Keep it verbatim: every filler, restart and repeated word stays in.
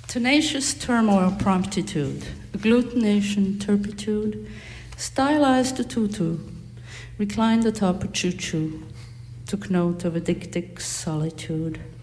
Tenacious turmoil promptitude, agglutination turpitude, stylized the tutu, reclined atop a choo-choo, took note of addictic solitude.